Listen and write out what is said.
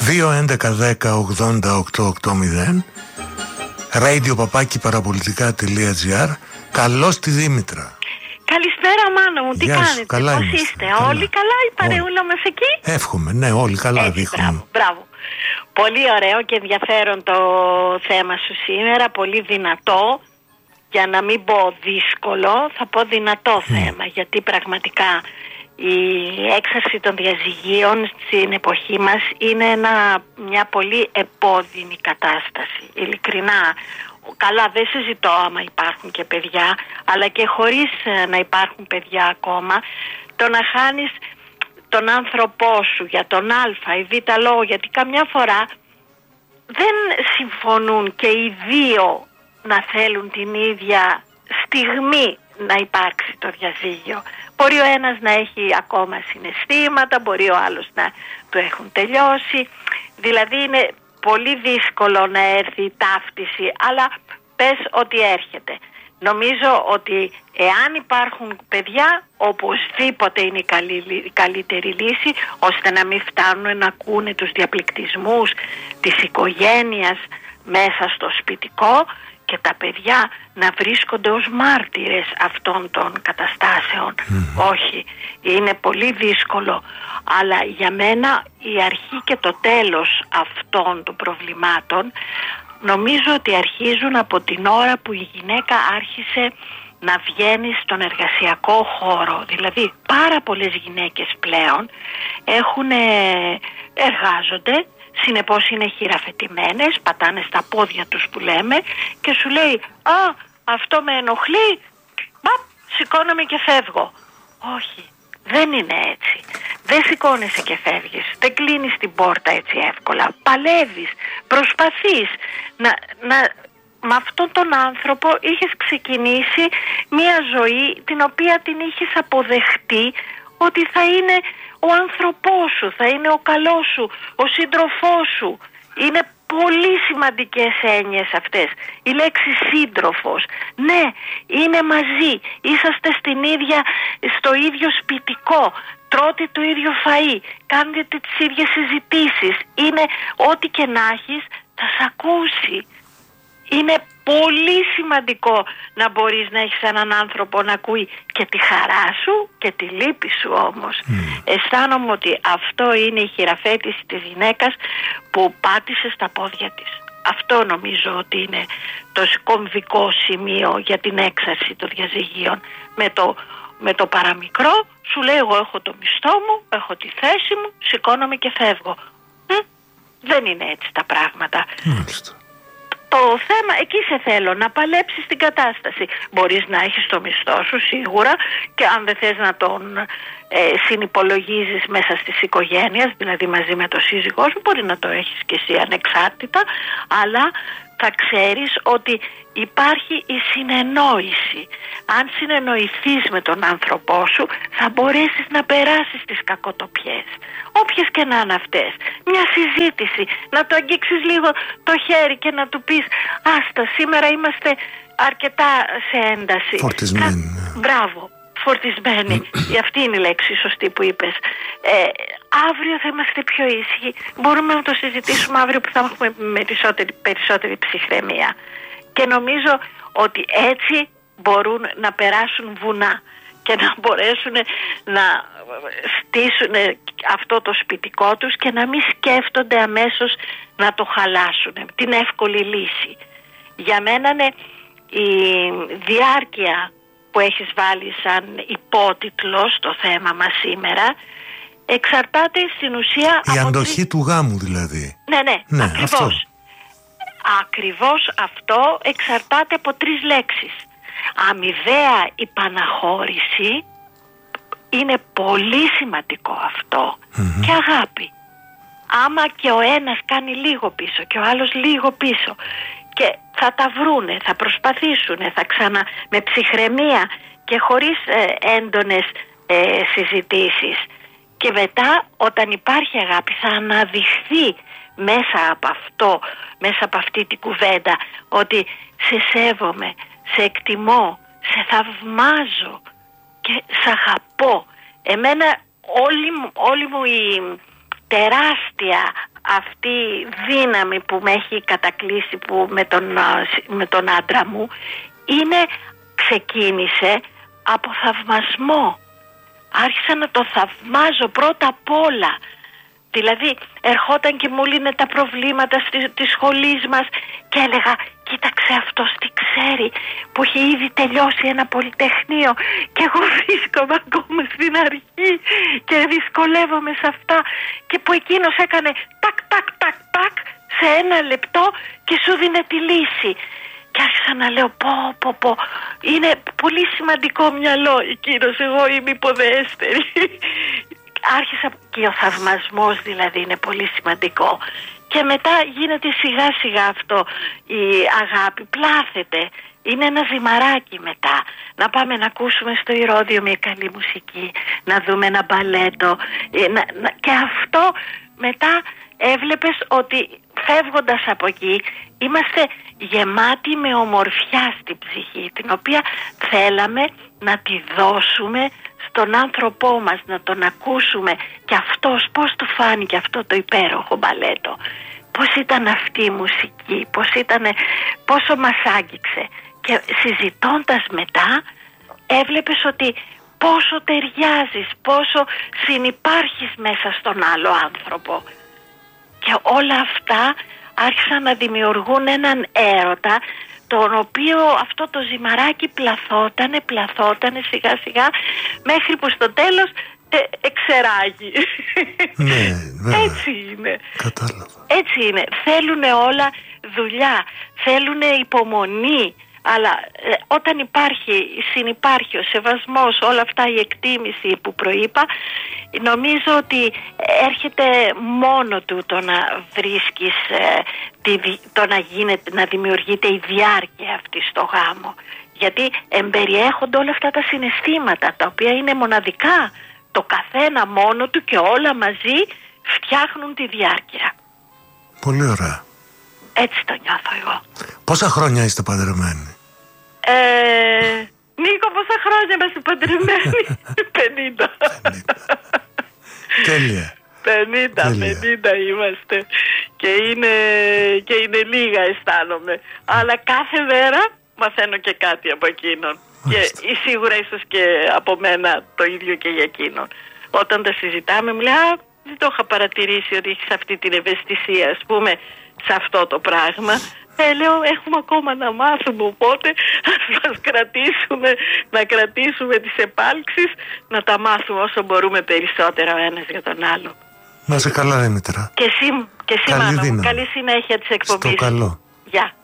2-11-10-80-880 radio@parapolitica.gr. Καλώς τη Δήμητρα. Καλησπέρα Μάνο μου, τι κάνετε, καλά πώς είμαστε, είστε, καλά. όλοι καλά, η παρεούλα μας εκεί? Εύχομαι, ναι, όλοι καλά δείχνουν. Μπράβο. Πολύ ωραίο και ενδιαφέρον το θέμα σου σήμερα, πολύ δυνατό, για να μην πω δύσκολο, θα πω δυνατό θέμα, γιατί πραγματικά η έξαρση των διαζυγίων στην εποχή μας είναι μια πολύ επώδυνη κατάσταση, ειλικρινά. Καλά, δεν συζητώ άμα υπάρχουν και παιδιά, αλλά και χωρίς να υπάρχουν παιδιά ακόμα, το να χάνεις τον άνθρωπό σου για τον α ή β λόγο, γιατί καμιά φορά δεν συμφωνούν και οι δύο να θέλουν την ίδια στιγμή να υπάρξει το διαζύγιο. Μπορεί ο ένας να έχει ακόμα συναισθήματα, μπορεί ο άλλος να του έχουν τελειώσει, δηλαδή είναι πολύ δύσκολο να έρθει η ταύτιση, αλλά πες ότι έρχεται. Νομίζω ότι εάν υπάρχουν παιδιά, οπωσδήποτε είναι η καλύτερη λύση, ώστε να μην φτάνουν να ακούνε τους διαπληκτισμούς της οικογένειας μέσα στο σπιτικό και τα παιδιά να βρίσκονται ως μάρτυρες αυτών των καταστάσεων. Όχι, είναι πολύ δύσκολο, αλλά για μένα η αρχή και το τέλος αυτών των προβλημάτων νομίζω ότι αρχίζουν από την ώρα που η γυναίκα άρχισε να βγαίνει στον εργασιακό χώρο. Δηλαδή πάρα πολλές γυναίκες πλέον εργάζονται, συνεπώς είναι χειραφετημένες, πατάνε στα πόδια τους που λέμε και σου λέει «Α, αυτό με ενοχλεί, σηκώνομαι και φεύγω». Όχι, δεν είναι έτσι. Δεν σηκώνεσαι και φεύγεις, δεν κλείνεις την πόρτα έτσι εύκολα. Παλεύεις, προσπαθείς με αυτόν τον άνθρωπο είχες ξεκινήσει μια ζωή την οποία την είχες αποδεχτεί ότι θα είναι ο άνθρωπός σου, θα είναι ο καλός σου, ο σύντροφός σου. Είναι πολύ σημαντικές έννοιες αυτές. Η λέξη σύντροφος, ναι, είναι μαζί, είσαστε στο ίδιο σπιτικό, τρώτε το ίδιο φαΐ, κάνετε τις ίδιες συζητήσεις. Είναι ό,τι και να έχεις θα σ' ακούσει. Είναι πολύ σημαντικό να μπορείς να έχεις έναν άνθρωπο να ακούει και τη χαρά σου και τη λύπη σου όμως. Αισθάνομαι ότι αυτό είναι η χειραφέτηση της γυναίκας που πάτησε στα πόδια της. Αυτό νομίζω ότι είναι το κομβικό σημείο για την έξαρση των διαζυγίων. Με το παραμικρό σου λέει εγώ έχω το μισθό μου, έχω τη θέση μου, σηκώνομαι και φεύγω. Δεν είναι έτσι τα πράγματα. Το θέμα, εκεί σε θέλω, να παλέψεις την κατάσταση. Μπορείς να έχεις το μισθό σου σίγουρα και αν δεν θες να τον συνυπολογίζεις μέσα στις οικογένειες, δηλαδή μαζί με το σύζυγό σου, μπορεί να το έχεις και εσύ ανεξάρτητα, αλλά θα ξέρεις ότι υπάρχει η συνεννόηση. Αν συνεννοηθείς με τον άνθρωπό σου, θα μπορέσεις να περάσεις τις κακοτοπιές, όποιες και να είναι αυτές. Μια συζήτηση, να το αγγίξεις λίγο το χέρι και να του πεις «Άστα, σήμερα είμαστε αρκετά σε ένταση». Φορτισμένοι. Μπράβο, φορτισμένοι. Αυτή είναι η λέξη σωστή που είπες. Αύριο θα είμαστε πιο ήσυχοι. Μπορούμε να το συζητήσουμε αύριο που θα έχουμε περισσότερη ψυχραιμία. Και νομίζω ότι έτσι μπορούν να περάσουν βουνά και να μπορέσουν να στήσουν αυτό το σπιτικό τους και να μην σκέφτονται αμέσως να το χαλάσουν. Την εύκολη λύση. Για μένα είναι η διάρκεια που έχεις βάλει σαν υπότιτλο στο θέμα μας σήμερα, εξαρτάται στην ουσία η αντοχή του γάμου δηλαδή. Ναι, ακριβώς. Ακριβώς αυτό εξαρτάται από 3 λέξεις. Αμοιβαία υπαναχώρηση, είναι πολύ σημαντικό αυτό, και αγάπη. Άμα και ο ένας κάνει λίγο πίσω και ο άλλος λίγο πίσω και θα τα βρούνε, θα προσπαθήσουνε, θα με ψυχραιμία και χωρίς έντονες συζητήσεις, και μετά όταν υπάρχει αγάπη θα αναδειχθεί μέσα από αυτή την κουβέντα ότι σε σέβομαι, σε εκτιμώ, σε θαυμάζω και σε αγαπώ. Εμένα όλη μου η τεράστια αυτή η δύναμη που με έχει κατακλείσει με τον άντρα μου ξεκίνησε από θαυμασμό. Άρχισα να το θαυμάζω πρώτα απ' όλα. Δηλαδή ερχόταν και μου λύνε τα προβλήματα της σχολής μας και έλεγα, κοίταξε αυτός τι ξέρει, που έχει ήδη τελειώσει ένα πολυτεχνείο και εγώ βρίσκομαι ακόμα στην αρχή και δυσκολεύομαι σε αυτά, και που εκείνος έκανε τακ τακ τακ τακ σε 1 λεπτό και σου δίνε τη λύση. Και άρχισα να λέω πω είναι πολύ σημαντικό μυαλό εκείνος, εγώ είμαι υποδέστερη. Άρχισα, και ο θαυμασμός δηλαδή είναι πολύ σημαντικό. Και μετά γίνεται σιγά σιγά αυτό, η αγάπη πλάθεται. Είναι ένα ζυμαράκι μετά. Να πάμε να ακούσουμε στο Ηρώδειο μια καλή μουσική, να δούμε ένα μπαλέτο. Και αυτό μετά έβλεπες ότι φεύγοντας από εκεί είμαστε γεμάτοι με ομορφιά στην ψυχή, την οποία θέλαμε να τη δώσουμε στον άνθρωπό μας, να τον ακούσουμε. Και αυτός πώς του φάνηκε αυτό το υπέροχο μπαλέτο, πώς ήταν αυτή η μουσική, πόσο μας άγγιξε. Και συζητώντας μετά έβλεπες ότι πόσο ταιριάζεις, πόσο συνυπάρχεις μέσα στον άλλο άνθρωπο. Και όλα αυτά άρχισαν να δημιουργούν έναν έρωτα, τον οποίο αυτό το ζυμαράκι πλαθότανε σιγά σιγά, μέχρι που στο τέλος εξεράγει. Ναι, βέβαια. Έτσι είναι. Κατάλαβα. Έτσι είναι. Θέλουνε όλα δουλειά, θέλουνε υπομονή. Αλλά όταν συνυπάρχει ο σεβασμός, όλα αυτά, η εκτίμηση που προείπα, νομίζω ότι έρχεται μόνο του το να βρίσκεις, να δημιουργείται η διάρκεια αυτή στο γάμο. Γιατί εμπεριέχονται όλα αυτά τα συναισθήματα, τα οποία είναι μοναδικά, το καθένα μόνο του, και όλα μαζί φτιάχνουν τη διάρκεια. Πολύ ωραία. Έτσι το νιώθω εγώ. Πόσα χρόνια είστε παντρεμένοι? Νίκο, πόσα χρόνια είμαστε παντρεμένοι? 50. Τέλεια. 50 είμαστε. Και είναι λίγα, αισθάνομαι. Αλλά κάθε μέρα μαθαίνω και κάτι από εκείνον. Και σίγουρα ίσως και από μένα το ίδιο και για εκείνον. Όταν τα συζητάμε μου λέει, δεν το είχα παρατηρήσει ότι έχεις αυτή την ευαισθησία, ας πούμε, σε αυτό το πράγμα. Λέω, έχουμε ακόμα να μάθουμε, οπότε ας να κρατήσουμε τις επάλξεις, να τα μάθουμε όσο μπορούμε περισσότερο ο ένας για τον άλλο. Να είσαι καλά, Δήμητρα. Και εσύ Μάνο, καλή συνέχεια της εκπομπής. Στο καλό. Γεια.